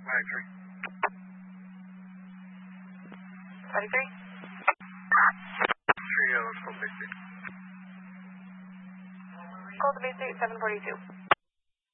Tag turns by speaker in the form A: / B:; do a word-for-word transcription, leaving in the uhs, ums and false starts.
A: twenty-three.
B: twenty-three?
A: Three, uh, let's go basic.
B: Call the basic, seven forty-two.